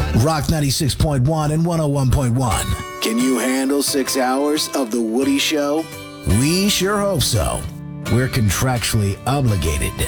Rock 96.1 and 101.1. Can you handle 6 hours of The Woody Show? We sure hope so. We're contractually obligated.